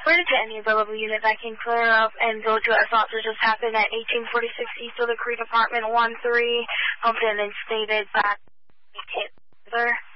reported to any available unit that can clear up and go to assault that just happened at 1846 East of the Creek Apartment 1-3. Pumped in and stated that it hit there.